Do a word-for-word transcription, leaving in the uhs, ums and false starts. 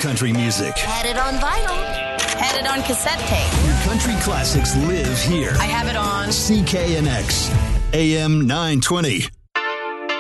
country music. Had it on vinyl. Had it on cassette tape. Your country classics live here. I have it on C K N X, A M nine twenty.